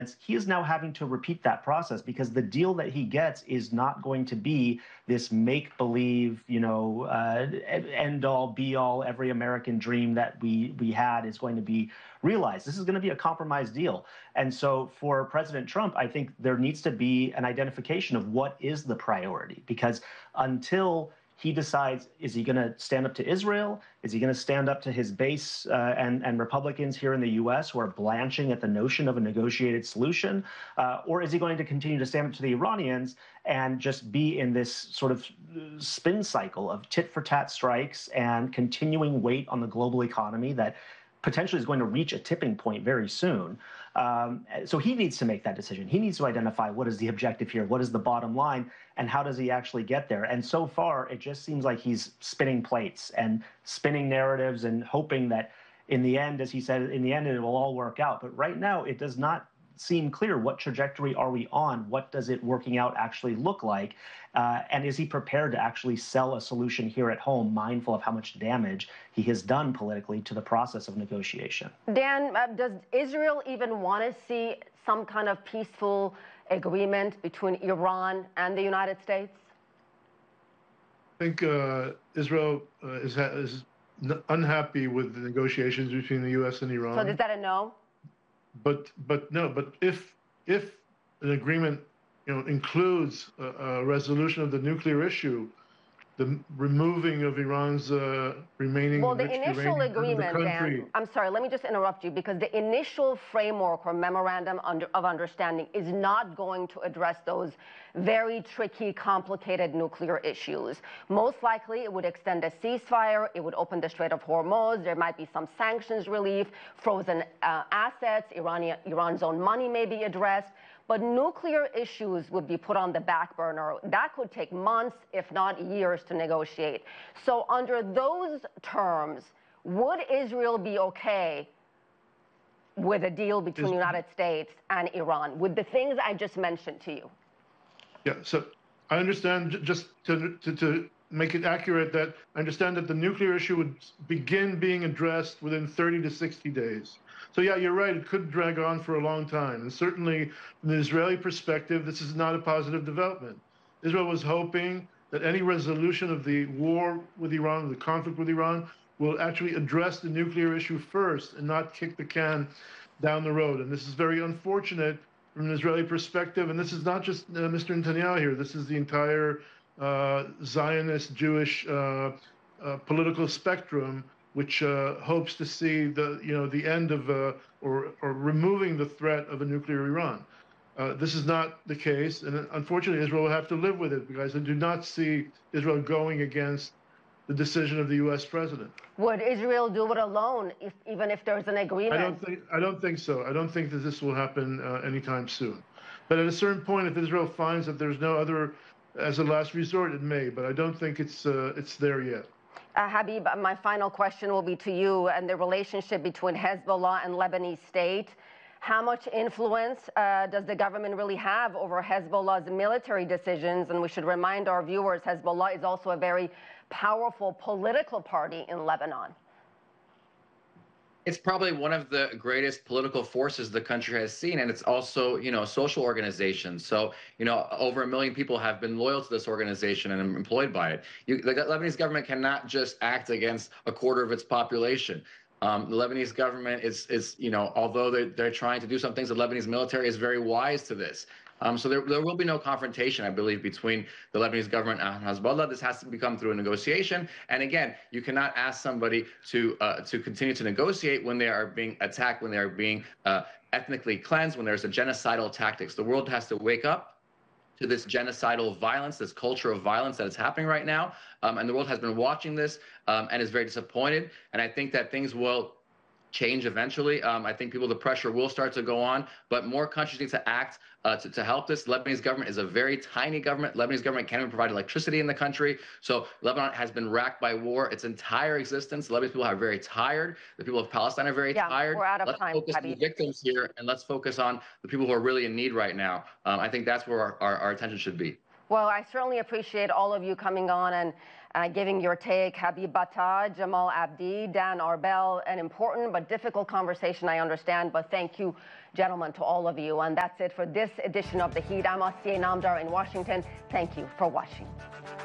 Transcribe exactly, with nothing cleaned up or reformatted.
he is now having to repeat that process because the deal that he gets is not going to be this make-believe, you know, uh, end-all, be-all, every American dream that we we had is going to be realized. This is going to be a compromise deal. And so for President Trump, I think there needs to be an identification of what is the priority, because until he decides, is he going to stand up to Israel? Is he going to stand up to his base uh, and, and Republicans here in the U S who are blanching at the notion of a negotiated solution? Uh, or is he going to continue to stand up to the Iranians and just be in this sort of spin cycle of tit-for-tat strikes and continuing weight on the global economy that potentially is going to reach a tipping point very soon? Um, so he needs to make that decision. He needs to identify what is the objective here, what is the bottom line, and how does he actually get there? And so far, it just seems like he's spinning plates and spinning narratives and hoping that in the end, as he said, in the end, it will all work out. But right now, it does not seem clear. What trajectory are we on? What does it working out actually look like? Uh, and is he prepared to actually sell a solution here at home, mindful of how much damage he has done politically to the process of negotiation? Dan, uh, does Israel even want to see some kind of peaceful agreement between Iran and the United States? I think uh, Israel uh, is, is unhappy with the negotiations between the U S and Iran. So is that a no? But but no. But if if an agreement, you know, includes a, a resolution of the nuclear issue, the removing of Iran's uh, remaining well, the enriched initial uranium agreement, from the country. Dan, I'm sorry, let me just interrupt you, because the initial framework or memorandum under, of understanding is not going to address those very tricky, complicated nuclear issues. Most likely, it would extend a ceasefire. It would open the Strait of Hormuz. There might be some sanctions relief, frozen uh, assets. Iranian, Iran's own money may be addressed. But nuclear issues would be put on the back burner. That could take months, if not years, to negotiate. So under those terms, would Israel be okay with a deal between the United States and Iran, with the things I just mentioned to you? Yeah, so I understand, just to, to, to make it accurate, that I understand that the nuclear issue would begin being addressed within thirty to sixty days. So yeah, you're right, it could drag on for a long time. And certainly from the Israeli perspective, this is not a positive development. Israel was hoping that any resolution of the war with Iran, the conflict with Iran, will actually address the nuclear issue first and not kick the can down the road. And this is very unfortunate from an Israeli perspective. And this is not just uh, Mister Netanyahu here. This is the entire uh, Zionist Jewish uh, uh, political spectrum, which uh, hopes to see the, you know, the end of, uh, or, or removing the threat of a nuclear Iran. Uh, this is not the case, and unfortunately, Israel will have to live with it, because I do not see Israel going against the decision of the U S president. Would Israel do it alone, if, even if there's an agreement? I don't think. I don't think so. I don't think that this will happen uh, anytime soon. But at a certain point, if Israel finds that there's no other, as a last resort, it may. But I don't think it's uh, it's there yet. Uh, Habib, my final question will be to you and the relationship between Hezbollah and Lebanese state. How much influence uh, does the government really have over Hezbollah's military decisions? And we should remind our viewers, Hezbollah is also a very powerful political party in Lebanon. It's probably one of the greatest political forces the country has seen, and it's also, you know, a social organization. So, you know, over a million people have been loyal to this organization and employed by it. You, the Lebanese government cannot just act against a quarter of its population. Um, the Lebanese government is, is, you know, although they're, they're trying to do some things, the Lebanese military is very wise to this. Um, so there, there will be no confrontation, I believe, between the Lebanese government and Hezbollah. This has to become through a negotiation. And again, you cannot ask somebody to uh, to continue to negotiate when they are being attacked, when they are being uh, ethnically cleansed, when there's a genocidal tactics. The world has to wake up to this genocidal violence, this culture of violence that is happening right now. Um, and the world has been watching this um, and is very disappointed. And I think that things will change eventually. Um, I think people, the pressure will start to go on, but more countries need to act uh, to, to help this. Lebanese government is a very tiny government. Lebanese government can't even provide electricity in the country. So Lebanon has been racked by war its entire existence. The Lebanese people are very tired. The people of Palestine are very yeah, tired. We're out of let's time, focus on the victims here, and let's focus on the people who are really in need right now. Um, I think that's where our, our, our attention should be. Well, I certainly appreciate all of you coming on and uh, giving your take. Habib Battah, Jamal Abdi, Dan Arbel, an important but difficult conversation, I understand, but thank you, gentlemen, to all of you. And that's it for this edition of The Heat. I'm Asiye Namdar in Washington. Thank you for watching.